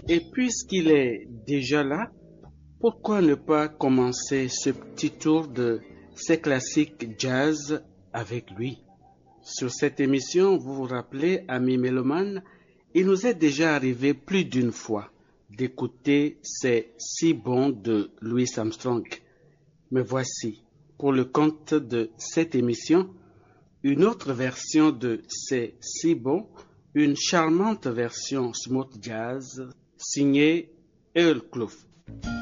Et puisqu'il est déjà là, pourquoi ne pas commencer ce petit tour de ces classiques jazz avec lui? Sur cette émission, vous vous rappelez, amis mélomanes, il nous est déjà arrivé plus d'une fois d'écouter ces si bons de Louis Armstrong. Mais voici, pour le compte de cette émission, une autre version de ces si bons, une charmante version smooth jazz signée Earl Clough.